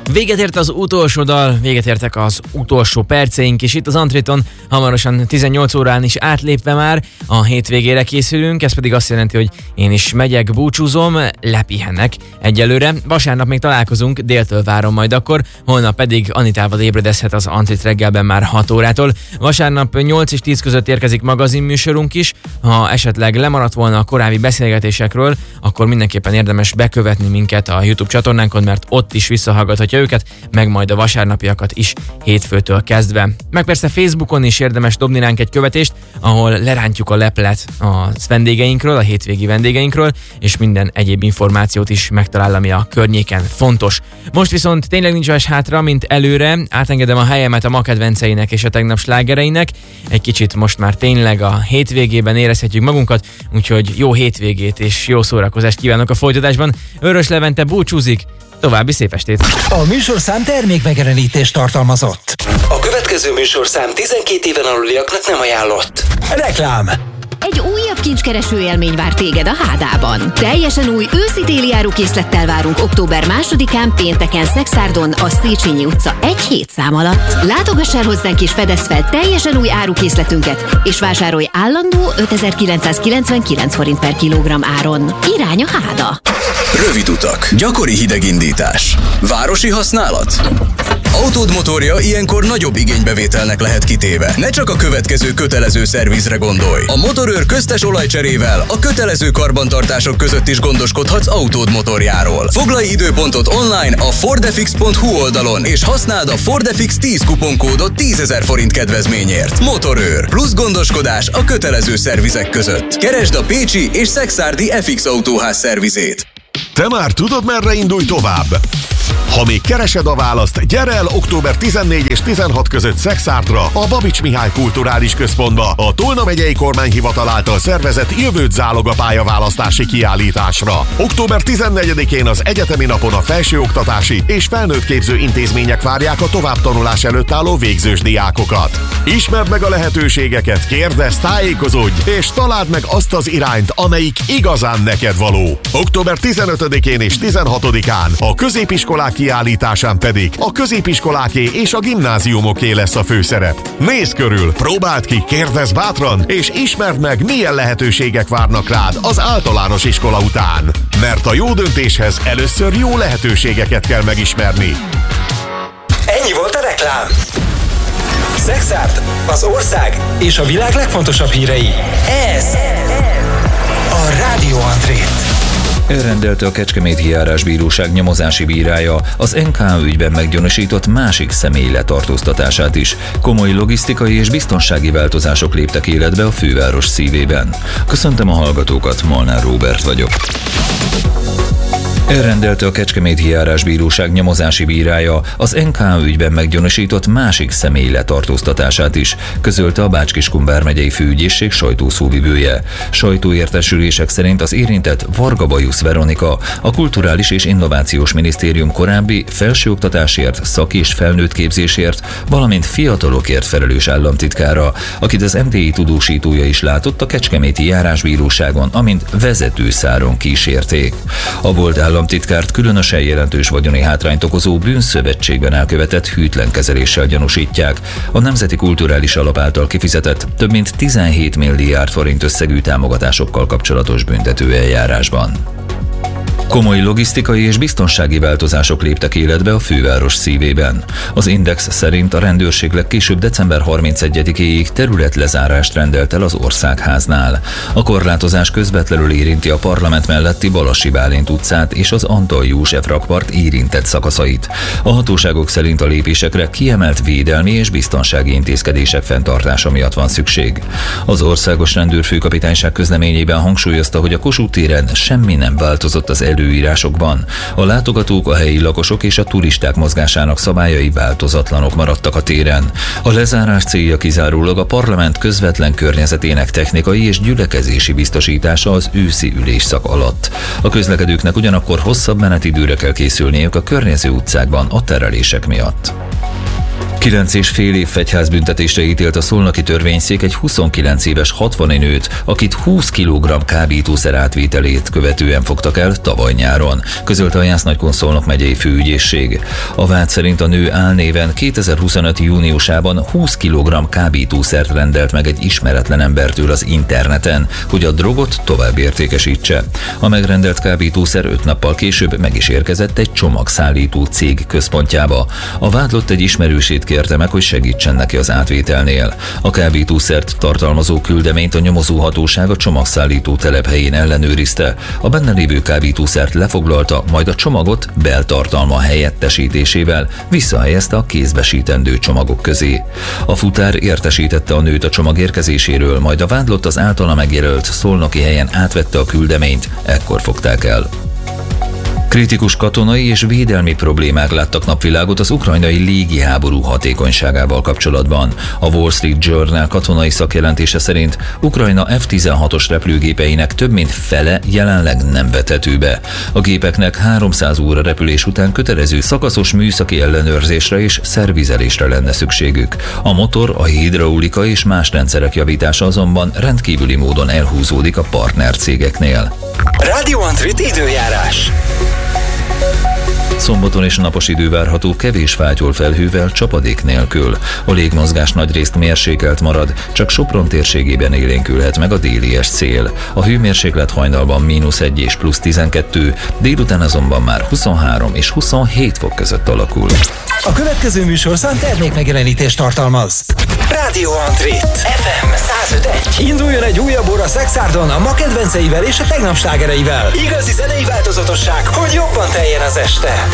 Véget ért az utolsó dal, véget értek az utolsó perceink, és itt az Antréton hamarosan 18 órán is átlépve már a hétvégére készülünk, ez pedig azt jelenti, hogy én is megyek, búcsúzom, lepihenek egyelőre. Vasárnap még találkozunk, déltől várom majd akkor, holnap pedig Anitával ébredezhet az Antrét reggelben már 6 órától. Vasárnap 8 és 10 között érkezik magazinműsorunk is, ha esetleg lemaradt volna a korábbi beszélgetésekről, akkor mindenképpen érdemes bekövetni minket a YouTube csatornánkon, mert ott is visszahallgathatja őket, meg majd a vasárnapiakat is hétfőtől kezdve. Meg persze Facebookon is érdemes dobni ránk egy követést, ahol lerántjuk a leplet a vendégeinkről, a hétvégi vendégeinkről, és minden egyéb információt is megtalál, ami a környéken fontos. Most viszont tényleg nincs más hátra, mint előre, átengedem a helyemet a ma kedvenceinek és a tegnap slágereinek. Egy kicsit most már tényleg a hétvégében érezhetjük magunkat, úgyhogy jó hétvégét és jó szórakozást kívánok a folytatásban. Őrös Levente búcsúzik, további szép estét! A műsorszám termékmegjelenítést tartalmazott. A következő műsorszám 12 éven aluliaknak nem ajánlott. Reklám. Egy újabb kincskereső élmény vár téged a Hádában. Teljesen új őszi-téli árukészlettel várunk október 2-án pénteken Szexárdon a Széchenyi utca 1 szám alatt. Látogass el hozzánk és fedezz fel teljesen új árukészletünket, és vásárolj állandó 5999 forint per kilogramm áron. Irány a Háda. Rövid utak, gyakori hidegindítás, városi használat. Autód motorja ilyenkor nagyobb igénybevételnek lehet kitéve. Ne csak a következő kötelező szervizre gondolj. A Motorőr köztes olajcserével a kötelező karbantartások között is gondoskodhatsz autód motorjáról. Foglalj időpontot online a fordefix.hu oldalon, és használd a Fordefix 10 kuponkódot 10 000 forint kedvezményért. Motorőr. Plusz gondoskodás a kötelező szervizek között. Keresd a pécsi és szekszárdi FX Autóház szervizét. Te már tudod, merre indulj tovább? Ha még keresed a választ, gyere el október 14 és 16 között Szexárdra, a Babics Mihály Kulturális Központba, a Tolna megyei kormányhivatal által szervezett Jövőt zálog a pályaválasztási kiállításra. Október 14-én az egyetemi napon a felsőoktatási és felnőttképző intézmények várják a továbbtanulás előtt álló végzős diákokat. Ismerd meg a lehetőségeket, kérdezz, tájékozódj, és találd meg azt az irányt, amelyik igazán neked való. Október 15-én és 16-án a középiskolák kiállításán pedig a középiskoláké és a gimnáziumoké lesz a főszerep. Nézz körül, próbáld ki, kérdezz bátran, és ismerd meg, milyen lehetőségek várnak rád az általános iskola után. Mert a jó döntéshez először jó lehetőségeket kell megismerni. Ennyi volt a reklám. Szexárd, az ország és a világ legfontosabb hírei. Ez a Rádió Antrét. Elrendelte a Kecskeméti Járásbíróság nyomozási bírája az NK ügyben meggyanúsított másik személy letartóztatását is. Komoly logisztikai és biztonsági változások léptek életbe a főváros szívében. Köszöntöm a hallgatókat, Molnár Róbert vagyok. Elrendelte a Kecskeméti Járásbíróság nyomozási bírája az NK ügyben meggyanúsított másik személy letartóztatását is, közölte a Bács-Kiskun vármegyei főügyészség sajtószóvivője. Sajtóértesülések szerint az érintett Varga Bajusz Veronika, a Kulturális és Innovációs Minisztérium korábbi felsőoktatásért, szak- és felnőttképzésért, valamint fiatalokért felelős államtitkára, akit az MTI tudósítója is látott a Kecskeméti Járásbíróságon, amint vezetőszáron kísérték. A volt államtitkárt különösen jelentős vagyoni hátrányt okozó bűnszövetségben elkövetett hűtlen kezeléssel gyanúsítják. A Nemzeti Kulturális Alap által kifizetett több mint 17 milliárd forint összegű támogatásokkal kapcsolatos büntetőeljárásban. Komoly logisztikai és biztonsági változások léptek életbe a főváros szívében. Az Index szerint a rendőrség legkésőbb december 31-éig területlezárást rendelt el az Országháznál. A korlátozás közvetlenül érinti a Parlament melletti Balassi Bálint utcát és az Antal József rakpart érintett szakaszait. A hatóságok szerint a lépésekre kiemelt védelmi és biztonsági intézkedések fenntartása miatt van szükség. Az Országos Rendőrfőkapitányság közleményében hangsúlyozta, hogy a Kossuth téren semmi nem változott az előírásokban. A látogatók, a helyi lakosok és a turisták mozgásának szabályai változatlanok maradtak a téren. A lezárás célja kizárólag a parlament közvetlen környezetének technikai és gyülekezési biztosítása az őszi ülésszak alatt. A közlekedőknek ugyanakkor hosszabb menetidőre kell készülniük a környező utcákban a terelések miatt. 9,5 év fegyházbüntetésre ítélt a szolnoki törvényszék egy 29 éves 60 nőt, akit 20 kg kábítószer átvételét követően fogtak el tavaly nyáron, közölte a Jász-Nagykun-Szolnok megyei főügyészség. A vád szerint a nő álnéven 2025. júniusában 20 kg kábítószert rendelt meg egy ismeretlen embertől az interneten, hogy a drogot tovább értékesítse. A megrendelt kábítószer 5 nappal később meg is érkezett egy csomagszállító cég központjába. A vádlott egy ismerősét kérte meg, hogy segítsen neki az átvételnél. A kábítószert tartalmazó küldeményt a nyomozóhatóság a csomagszállító telephelyén ellenőrizte. A benne lévő kábítószert lefoglalta, majd a csomagot beltartalma helyettesítésével visszahelyezte a kézbesítendő csomagok közé. A futár értesítette a nőt a csomag érkezéséről, majd a vádlott az általa megjelölt szolnoki helyen átvette a küldeményt, ekkor fogták el. Kritikus katonai és védelmi problémák láttak napvilágot az ukrajnai légiháború hatékonyságával kapcsolatban. A Wall Street Journal katonai szakjelentése szerint Ukrajna F-16-os repülőgépeinek több mint fele jelenleg nem vethető be. A gépeknek 300 óra repülés után kötelező szakaszos műszaki ellenőrzésre és szervizelésre lenne szükségük. A motor, a hidraulika és más rendszerek javítása azonban rendkívüli módon elhúzódik a partnercégeknél. Radio Antrit időjárás. Szombaton és napos idő várható, kevés fátyol felhővel, csapadék nélkül. A légmozgás nagyrészt mérsékelt marad, csak Sopron térségében élénkülhet meg a délies szél. A hőmérséklet hajnalban -1 és +12, délután azonban már 23 és 27 fok között alakul. A következő műsorszám termékmegjelenítést tartalmaz. Radio Antrit FM 105.1. Induljon egy újabb óra Szexárdon a ma kedvenceivel és a tegnap slágereivel. Igazi zenei változatosság, hogy jobban teljen az este.